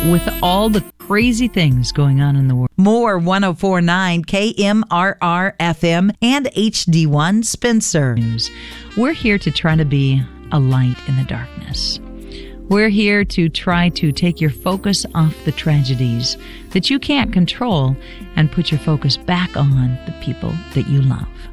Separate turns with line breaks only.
with all the crazy things going on in the world.
More 104.9 KMRR FM and HD1 Spencer.
We're here to try to be a light in the darkness. We're here to try to take your focus off the tragedies that you can't control and put your focus back on the people that you love.